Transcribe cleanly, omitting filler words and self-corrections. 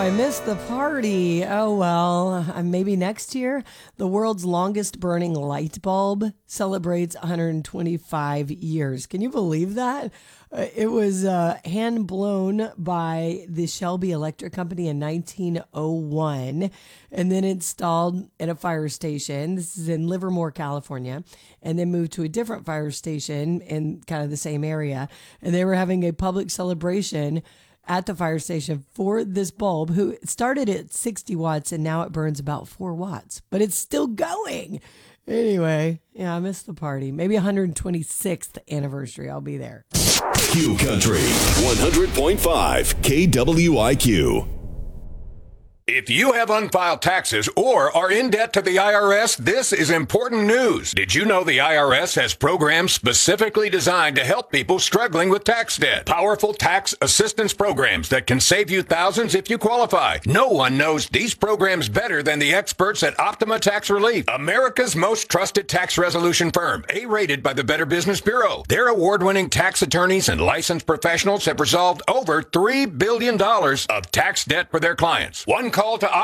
I missed the party. Oh, well, maybe next year. The world's longest burning light bulb celebrates 125 years. Can you believe that? It was hand blown by the Shelby Electric Company in 1901 and then installed at a fire station. This is in Livermore, California, and then moved to a different fire station in kind of the same area. And they were having a public celebration at the fire station for this bulb, who started at 60 watts and now it burns about 4 watts, but it's still going. Anyway, yeah, I missed the party. Maybe 126th anniversary. I'll be there. Q Country 100.5 KWIQ. If you have unfiled taxes or are in debt to the IRS, this is important news. Did you know the IRS has programs specifically designed to help people struggling with tax debt? Powerful tax assistance programs that can save you thousands if you qualify. No one knows these programs better than the experts at Optima Tax Relief, America's most trusted tax resolution firm, A-rated by the Better Business Bureau. Their award-winning tax attorneys and licensed professionals have resolved over $3 billion of tax debt for their clients. One call to